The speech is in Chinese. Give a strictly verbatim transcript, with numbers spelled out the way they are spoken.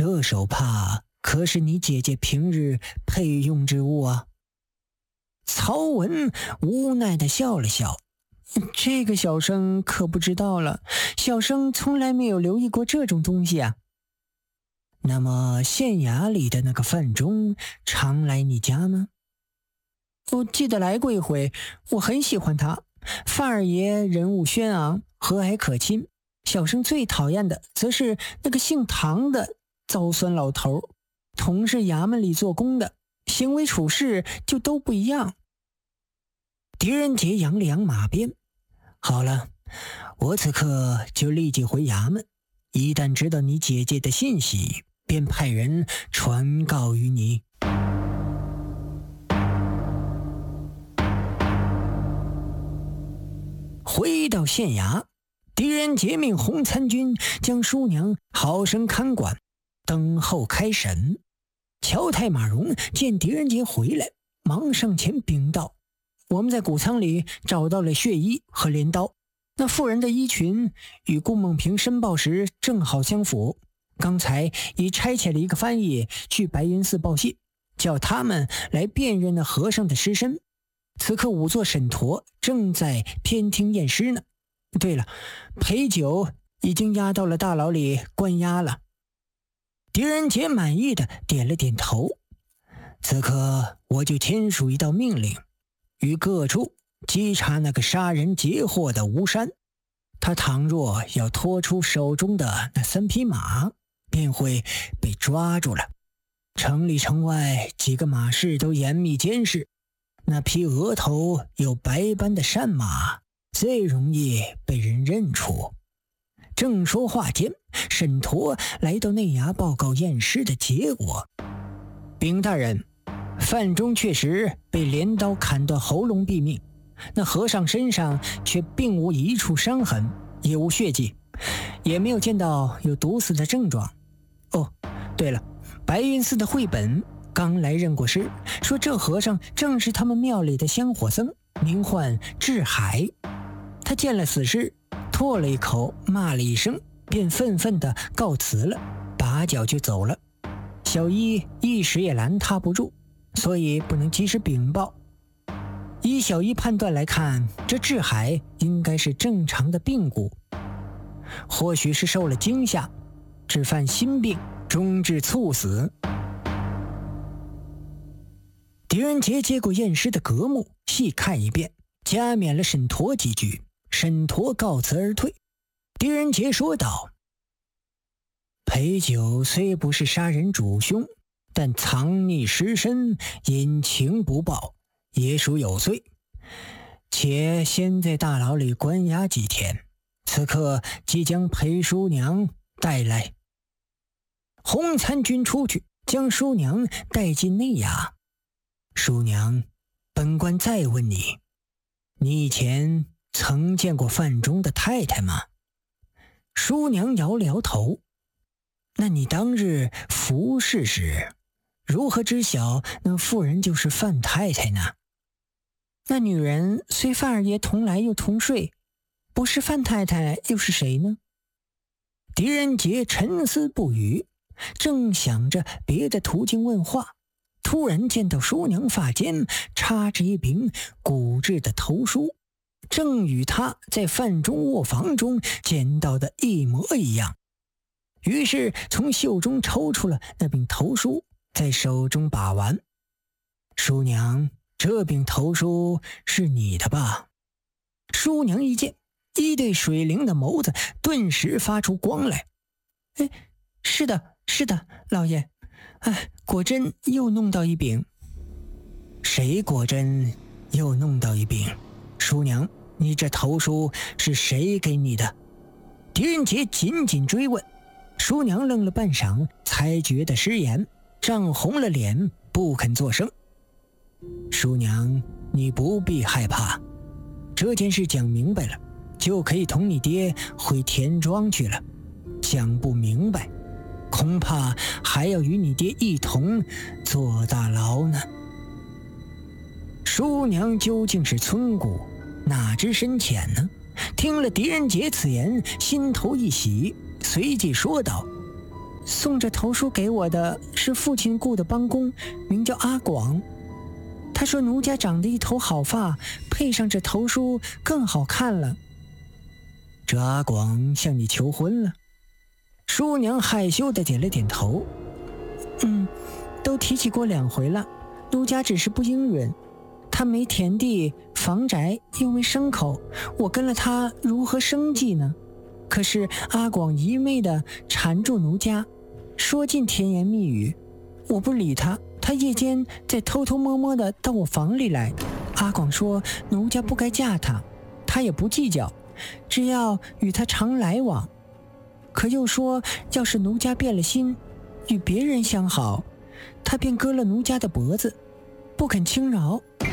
这手帕可是你姐姐平日配用之物啊。曹文无奈地笑了笑，这个小生可不知道了，小生从来没有留意过这种东西啊。那么县衙里的那个范中常来你家吗？我记得来过一回，我很喜欢他。范二爷人物轩昂，和蔼可亲，小生最讨厌的则是那个姓唐的糟酸老头，同是衙门里做工的，行为处事就都不一样。狄仁杰扬了扬马鞭，好了，我此刻就立即回衙门，一旦知道你姐姐的信息，便派人传告于你。回到县衙，狄仁杰命洪参军将叔娘好生看管，等候开审。乔太马荣见狄仁杰回来，忙上前禀道：我们在谷仓里找到了血衣和镰刀，那妇人的衣裙与顾梦萍申报时正好相符。刚才已差遣了一个翻译去白云寺报信，叫他们来辨认那和尚的尸身。此刻仵作沈陀正在偏厅验尸呢。对了，裴九已经押到了大牢里关押了。狄仁杰满意的点了点头。此刻我就签署一道命令，于各处稽查那个杀人劫货的吴山。他倘若要拖出手中的那三匹马，便会被抓住了。城里城外几个马市都严密监视，那匹额头有白斑的山马最容易被人认出。正说话间，沈陀来到内衙报告验尸的结果。禀大人，范中确实被镰刀砍断喉咙毙命，那和尚身上却并无一处伤痕，也无血迹，也没有见到有毒死的症状。哦，对了，白云寺的慧本刚来认过尸，说这和尚正是他们庙里的香火僧，名唤智海。他见了死尸，唾了一口，骂了一声，便愤愤地告辞了，拔脚就走了。小一一时也拦他不住，所以不能及时禀报。依小一判断来看，这智海应该是正常的病故，或许是受了惊吓，致犯心病，终致猝死。狄仁杰接过验尸的格目，细看一遍，加冕了沈陀几句。沈陀告辞而退。狄仁杰说道：裴九虽不是杀人主凶，但藏匿尸身，隐情不报，也属有罪，且先在大牢里关押几天。此刻即将裴叔娘带来。洪参军出去，将叔娘带进内衙。叔娘，本官再问你，你以前曾见过范中的太太吗？叔娘摇了摇头。那你当日服侍时，如何知晓那妇人就是范太太呢？那女人虽范二爷同来又同睡，不是范太太又是谁呢？狄仁杰沉思不语，正想着别的途径问话，突然见到叔娘发间插着一柄骨质的头梳，正与他在范中卧房中见到的一模一样。于是从袖中抽出了那柄头梳，在手中把玩。叔娘，这柄头梳是你的吧？叔娘一见，一对水灵的眸子顿时发出光来。哎，是的，是的，老爷。哎，果真又弄到一柄。谁果真又弄到一柄？叔娘，你这头梳是谁给你的？狄仁杰紧紧追问。叔娘愣了半晌，才觉得失言，涨红了脸，不肯作声。叔娘，你不必害怕，这件事讲明白了，就可以同你爹回田庄去了。讲不明白，恐怕还要与你爹一同坐大牢呢。叔娘究竟是村姑，哪知深浅呢？听了狄仁杰此言，心头一喜，随即说道： 送这头书给我的是父亲雇的帮工，名叫阿广。他说奴家长得一头好发，配上这头书更好看了。这阿广向你求婚了？叔娘害羞地点了点头。嗯，都提起过两回了，奴家只是不应允。他没田地房宅，又没牲口，我跟了他如何生计呢？可是阿广一味地缠住奴家，说尽甜言蜜语，我不理他。他夜间再偷偷摸摸地到我房里来。阿广说奴家不该嫁他，他也不计较，只要与他常来往。可又说要是奴家变了心，与别人相好，他便割了奴家的脖子，不肯轻饶。